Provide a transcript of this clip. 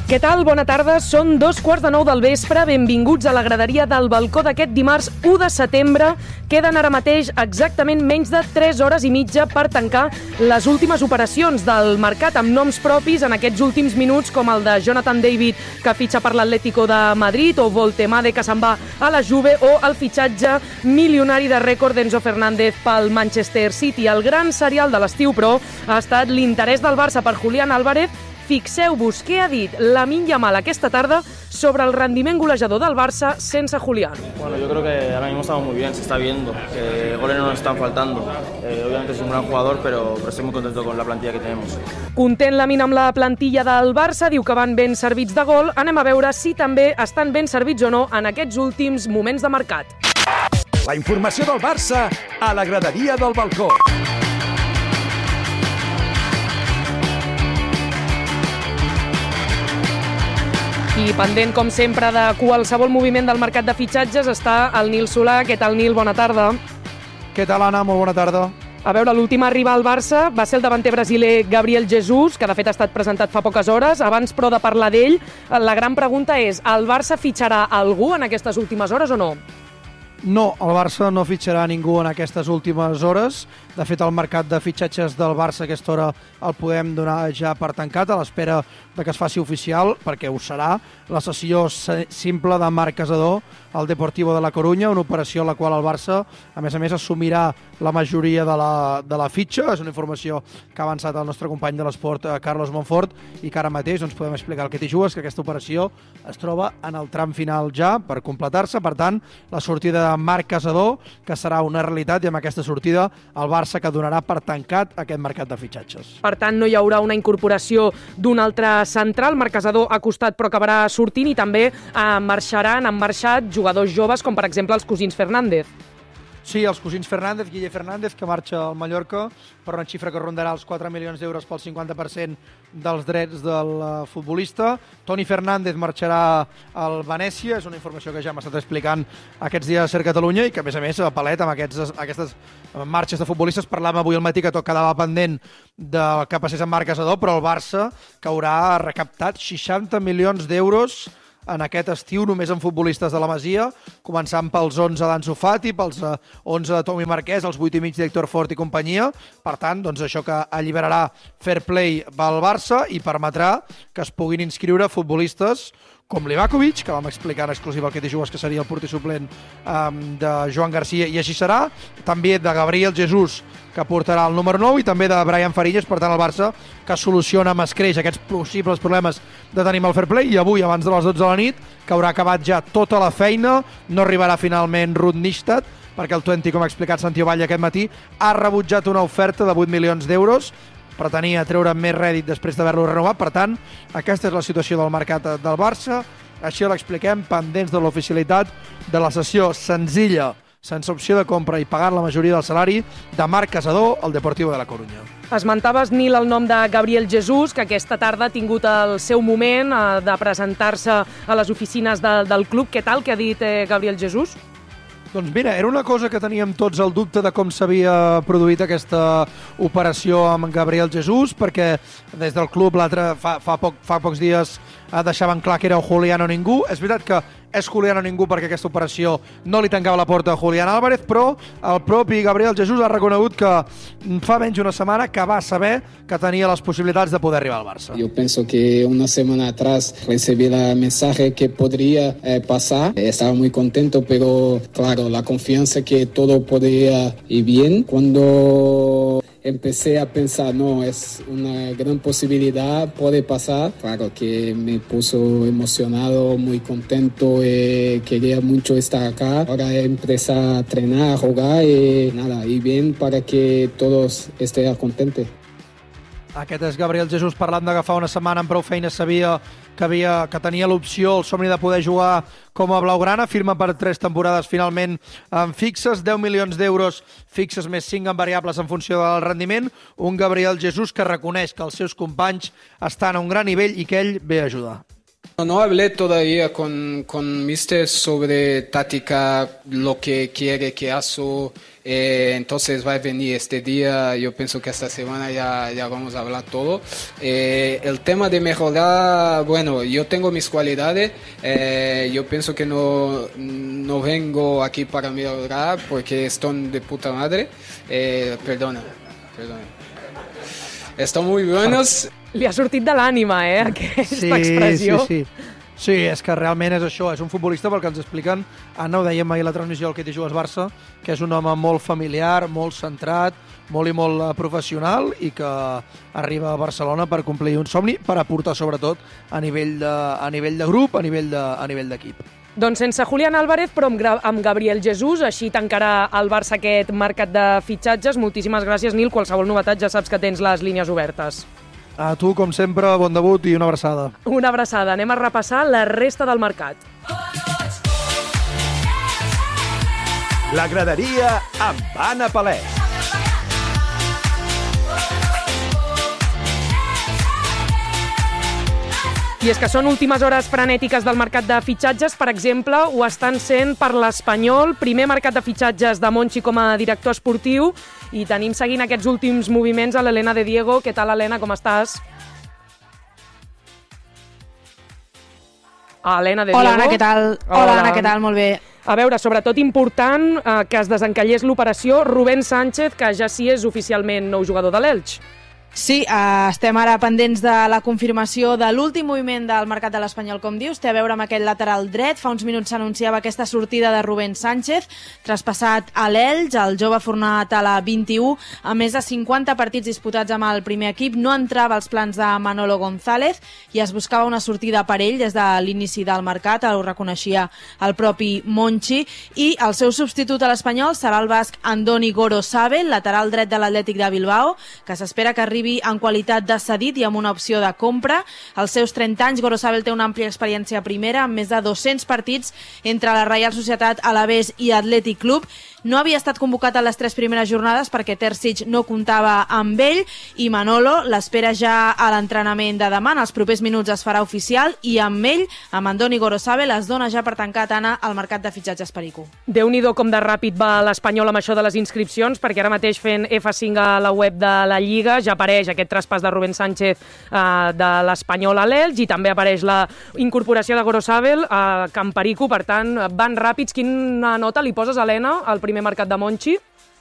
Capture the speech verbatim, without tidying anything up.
Què tal? Bona tarda. Són dos quarts de nou del vespre. Benvinguts a la graderia del balcó d'aquest dimarts u de setembre. Queden ara mateix exactament menys de tres hores i mitja per tancar les últimes operacions del mercat amb noms propis en aquests últims minuts, com el de Jonathan David, que fitxa per l'Atlético de Madrid, o Voltemade, que se'n va a la Juve, o el fitxatge milionari de rècord d'Enzo Fernández pel Manchester City. El gran serial de l'estiu, però, ha estat l'interès del Barça per Julián Álvarez. Fixeu-vos què ha dit Lamine Yamal aquesta tarda sobre el rendiment golejador del Barça sense Julián. Bueno, yo creo que ahora mismo estamos muy bien, se está viendo, que goles no nos están faltando. Eh, obviamente es un gran jugador, pero, pero estoy muy contento con la plantilla que tenemos. Content Lamine amb la plantilla del Barça, diu que van ben servits de gol. Anem a veure si també estan ben servits o no en aquests últims moments de mercat. La informació del Barça a la graderia del balcó. I pendent, com sempre, de qualsevol moviment del mercat de fitxatges està el Nil Solà. Què tal, Nil? Bona tarda. Què tal, Anna? Molt bona tarda. A veure, l'últim a arribar al Barça va ser el davanter brasiler Gabriel Jesus, que de fet ha estat presentat fa poques hores. Abans, però, de parlar d'ell, la gran pregunta és: el Barça fitxarà algú en aquestes últimes hores o no? No, el Barça no fitxarà ningú en aquestes últimes hores. De fet, el mercat de fitxatges del Barça a aquesta hora el podem donar ja per tancat, a l'espera de que es faci oficial, perquè ho serà, la cessió simple de Marc Casadó al Deportivo de la Corunya, una operació en la qual el Barça, a més a més, assumirà la majoria de la, de la fitxa. És una informació que ha avançat el nostre company de l'esport, Carlos Monfort, i que ara mateix doncs, podem explicar el que t'hi jugues, que aquesta operació es troba en el tram final ja per completar-se. Per tant, la sortida de Marc Casadó, que serà una realitat, i amb aquesta sortida el Barça que donarà per tancat aquest mercat de fitxatges. Per tant, no hi haurà una incorporació d'un altre central. Marc Casadó ha costat però acabarà sortint, i també eh, marxaran, han marxat jugadors joves com per exemple els cosins Fernández. Sí, els cosins Fernández, Guille Fernández, que marxa al Mallorca per una xifra que rondarà els quatre milions d'euros pel cinquanta per cent dels drets del futbolista. Toni Fernández marxarà al Venècia, és una informació que ja m'ha estat explicant aquests dies a Ser Catalunya, i que a més a més a palet amb aquests, aquestes marxes de futbolistes. Parlàvem avui al matí que tot quedava pendent del que passés amb Marc Casadó, però el Barça, que haurà recaptat seixanta milions d'euros en aquest estiu només en futbolistes de la Masia, començant pels onze d'Ansu Fati, pels onze de Tomi Marquès, els vuit i mig d'Héctor Fort i companyia. Per tant, doncs això que alliberarà fair play pel Barça i permetrà que es puguin inscriure futbolistes com Livakovic, que vam explicar en exclusiva el que t'hi jugues, que seria el porter suplent um, de Joan Garcia, i així serà. També de Gabriel Jesus, que portarà el número nou, i també de Brian Fariñas. Per tant, el Barça que soluciona amb escreix aquests possibles problemes de tenir el fair play, i avui, abans de les dotze de la nit, que haurà acabat ja tota la feina, no arribarà finalment Ruud Nistat, perquè el Twente, com ha explicat Santi Ovalla aquest matí, ha rebutjat una oferta de vuit milions d'euros, pretenia treure més rèdit després d'haver-lo renovat. Per tant, aquesta és la situació del mercat del Barça. Així l'expliquem, pendents de l'oficialitat de la cessió senzilla, sense opció de compra i pagant la majoria del salari, de Marc Casadó al Deportivo de la Corunya. Esmentaves, Nil, el nom de Gabriel Jesus, que aquesta tarda ha tingut el seu moment eh, de presentar-se a les oficines de, del club. Què tal, que ha dit eh, Gabriel Jesus? Doncs mira, era una cosa que teníem tots el dubte de com s'havia produït aquesta operació amb Gabriel Jesus, perquè des del club l'altre fa, fa, poc, fa pocs dies deixaven clar que era o Julián o ningú. És veritat que és Julián o ningú perquè aquesta operació no li tancava la porta a Julián Álvarez, però el propi Gabriel Jesus ha reconegut que fa menys una setmana que va saber que tenia les possibilitats de poder arribar al Barça. Yo pienso que una semana atrás recibí el mensaje que podría eh, pasar. Estaba muy contento, pero claro, la confianza que todo podría ir bien. Cuando empecé a pensar, no, es una gran posibilidad, puede pasar. Claro que me puso emocionado, muy contento, eh, quería mucho estar acá. Ahora empecé a entrenar, a jugar y nada, y bien para que todos estén contentos. Aquest és Gabriel Jesus parlant d'agafar una setmana amb prou feina. Sabia que, havia, que tenia l'opció, el somni de poder jugar com a blaugrana. Firma per tres temporades finalment en fixes, deu milions d'euros fixes més cinc en variables en funció del rendiment. Un Gabriel Jesus que reconeix que els seus companys estan a un gran nivell i que ell ve a ajudar. No hablé todavía con, con Mister sobre táctica, lo que quiere que haga, eh, entonces va a venir este día, yo pienso que esta semana ya, ya vamos a hablar todo. Eh, el tema de mejorar, bueno, yo tengo mis cualidades, eh, yo pienso que no, no vengo aquí para mejorar porque están de puta madre, eh, perdona, perdona. Están muy buenos. Li ha sortit de l'ànima, eh, aquesta sí, expressió. Sí, sí. Sí, és que realment és això, és un futbolista perquè ens expliquen, Anna, ho dèiem ahir a la transmissió del Que t'hi jugues Barça, que és un home molt familiar, molt centrat, molt i molt professional i que arriba a Barcelona per complir un somni, per aportar sobretot a nivell de, a nivell de grup, a nivell de, a nivell d'equip. Doncs sense Julián Álvarez, però amb, amb Gabriel Jesús, així tancarà el Barça aquest mercat de fitxatges. Moltíssimes gràcies, Nil. Qualsevol novetat ja saps que tens les línies obertes. A tu, com sempre, bon debut i una abraçada. Una abraçada. Anem a repassar la resta del mercat. La graderia amb Anna Palès. I és que són últimes hores frenètiques del mercat de fitxatges. Per exemple, ho estan sent per l'Espanyol, primer mercat de fitxatges de Monchi com a director esportiu, i tenim seguint aquests últims moviments a l'Helena de Diego. Què tal, Helena, com estàs? Helena de Diego. Hola, Anna, què tal? Hola, Hola Anna, què tal? Molt bé. A veure, sobretot important eh, que es desencallés l'operació Rubén Sánchez, que ja sí és oficialment nou jugador de l'Elx. Sí, eh, estem ara pendents de la confirmació de l'últim moviment del mercat de l'Espanyol, com dius. Té a veure amb aquest lateral dret. Fa uns minuts s'anunciava aquesta sortida de Rubén Sánchez, traspassat a l'Elx. El jove format a la vint-i-u, a més de cinquanta partits disputats amb el primer equip. No entrava als plans de Manolo González i es buscava una sortida per ell des de l'inici del mercat. Ho reconeixia el propi Monchi. I el seu substitut a l'Espanyol serà el basc Andoni Gorosabel, lateral dret de l'Atlètic de Bilbao, que s'espera que arribi en qualitat de cedit i amb una opció de compra. Als seus trenta anys, Gorosabel té una àmplia experiència a primera, amb més de dos-cents partits entre la Reial Societat Alavés i Atlètic Club. No havia estat convocat a les tres primeres jornades perquè Terzic no comptava amb ell i Manolo l'espera ja a l'entrenament de demà. En els propers minuts es farà oficial i amb ell, amb Andoni Gorosabel, es dona ja per tancat, Anna, al mercat de fitxatges perico. Déu-n'hi-do com de ràpid va l'Espanyol amb això de les inscripcions, perquè ara mateix fent efa cinc a la web de la Lliga ja apareix aquest traspàs de Rubén Sánchez eh, de l'Espanyol a l'Elx i també apareix la incorporació de Gorosabel a Camp Perico. Per tant, van ràpids. Quina nota li poses, Helena, al primer mercat de Monchi?